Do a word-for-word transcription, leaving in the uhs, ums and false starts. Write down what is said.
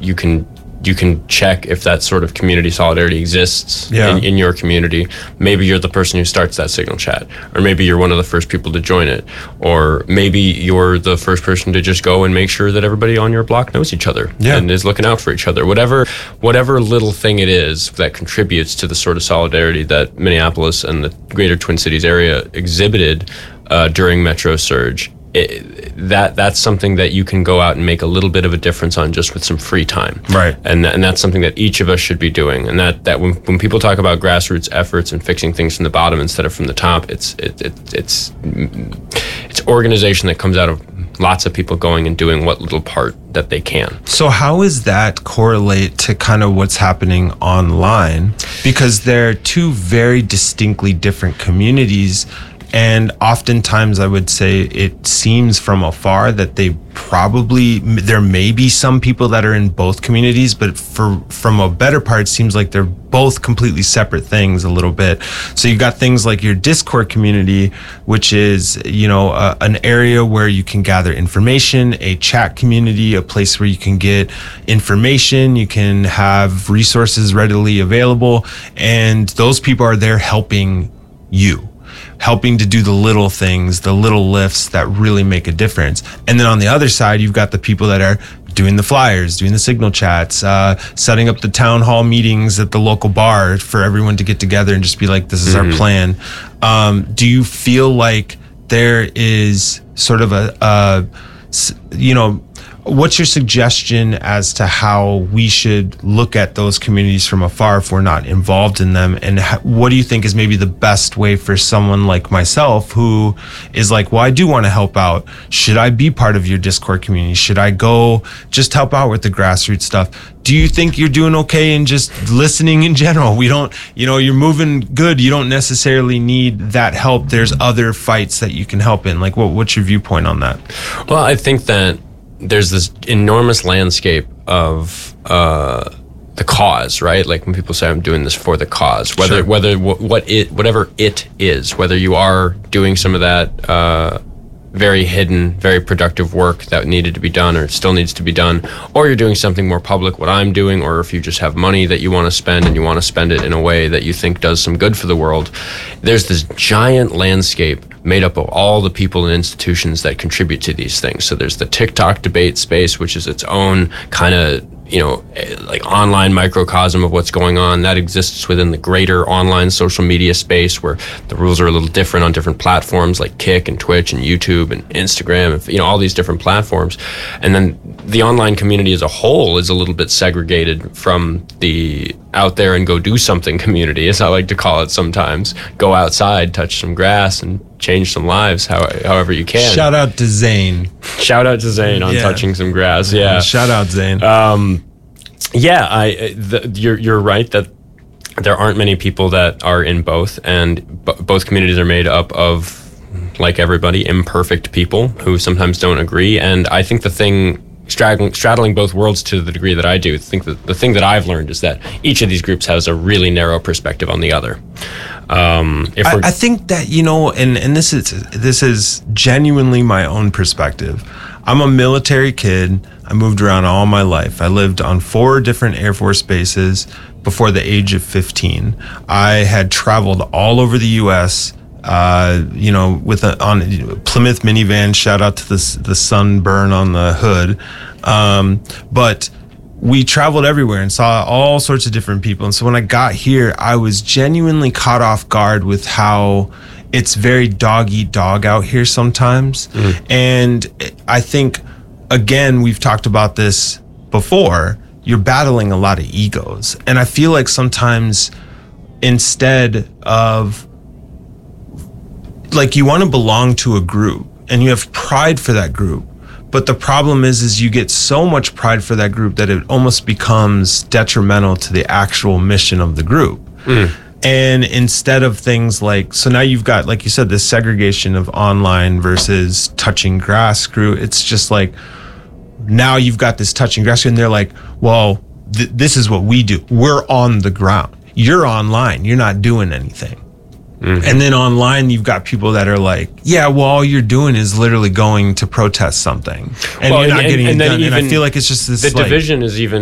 you can you can check if that sort of community solidarity exists yeah. in, in your community. Maybe you're the person who starts that Signal chat, or maybe you're one of the first people to join it, or maybe you're the first person to just go and make sure that everybody on your block knows each other yeah. and is looking out for each other. Whatever, whatever little thing it is that contributes to the sort of solidarity that Minneapolis and the greater Twin Cities area exhibited uh, during Metro Surge. It, that that's something that you can go out and make a little bit of a difference on just with some free time, right? And and that's something that each of us should be doing. And that that when when people talk about grassroots efforts and fixing things from the bottom instead of from the top, it's it, it it's it's organization that comes out of lots of people going and doing what little part that they can. So how does that correlate to kind of what's happening online? Because they're two very distinctly different communities. And oftentimes I would say it seems from afar that they probably, there may be some people that are in both communities, but for from a better part, it seems like they're both completely separate things a little bit. So you've got things like your Discord community, which is, you know, uh, an area where you can gather information, a chat community, a place where you can get information, you can have resources readily available, and those people are there helping you. Helping to do the little things, the little lifts that really make a difference. And then on the other side, you've got the people that are doing the flyers, doing the Signal chats, uh, setting up the town hall meetings at the local bar for everyone to get together and just be like, this is mm-hmm. our plan. Um, do you feel like there is sort of a, a, you know, what's your suggestion as to how we should look at those communities from afar if we're not involved in them? And ha- what do you think is maybe the best way for someone like myself who is like, well, I do want to help out. Should I be part of your Discord community? Should I go just help out with the grassroots stuff? Do you think you're doing okay in just listening in general? We don't, you know, you're moving good. You don't necessarily need that help. There's other fights that you can help in. Like, what, what's your viewpoint on that? Well, I think that there's this enormous landscape of uh, the cause, right? Like when people say, I'm doing this for the cause, whether, sure. whether, what it, whatever it is, whether you are doing some of that uh, very hidden, very productive work that needed to be done or still needs to be done, or you're doing something more public, what I'm doing, or if you just have money that you want to spend and you want to spend it in a way that you think does some good for the world, there's this giant landscape made up of all the people and institutions that contribute to these things. So there's the TikTok debate space, which is its own kind of, you know, like online microcosm of what's going on. That exists within the greater online social media space where the rules are a little different on different platforms like Kick and Twitch and YouTube and Instagram, and, you know, all these different platforms. And then the online community as a whole is a little bit segregated from the out there and go do something community, as I like to call it sometimes. Go outside, touch some grass, and change some lives how, however you can. Shout out to Zane. Shout out to Zane on yeah. touching some grass. Yeah. Shout out Zane. Um, yeah, I. The, you're you're right that there aren't many people that are in both, and b- both communities are made up of, like everybody, imperfect people who sometimes don't agree. And I think the thing straddling, straddling both worlds to the degree that I do, I think that the thing that I've learned is that each of these groups has a really narrow perspective on the other. Um, if I, I think that, you know, and, and this is this is genuinely my own perspective. I'm a military kid. I moved around all my life. I lived on four different Air Force bases before the age of fifteen. I had traveled all over the U S, uh, you know, with a on Plymouth minivan. Shout out to the the sunburn on the hood. Um, but we traveled everywhere and saw all sorts of different people. And so when I got here, I was genuinely caught off guard with how it's very dog eat dog out here sometimes. Mm. And I think, again, we've talked about this before, you're battling a lot of egos. And I feel like sometimes instead of, like, you want to belong to a group and you have pride for that group. But the problem is, is you get so much pride for that group that it almost becomes detrimental to the actual mission of the group. Mm. And instead of things like, so now you've got, like you said, this segregation of online versus touching grass crew. It's just like, now you've got this touching grass crew and they're like, well, th- this is what we do. We're on the ground. You're online. You're not doing anything. Mm-hmm. And then online, you've got people that are like, yeah, well, all you're doing is literally going to protest something. And well, you're not and, getting and it done. Even and I feel like it's just this the like, division is even